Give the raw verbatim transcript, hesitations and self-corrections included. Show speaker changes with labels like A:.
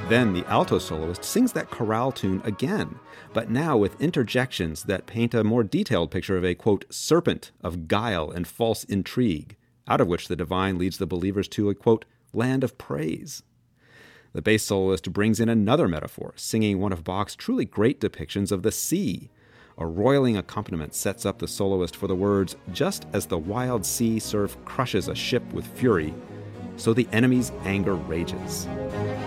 A: Then the alto soloist sings that chorale tune again, but now with interjections that paint a more detailed picture of a, quote, serpent of guile and false intrigue, out of which the divine leads the believers to a, quote, land of praise. The bass soloist brings in another metaphor, singing one of Bach's truly great depictions of the sea. A roiling accompaniment sets up the soloist for the words, just as the wild sea surf crushes a ship with fury, so the enemy's anger rages.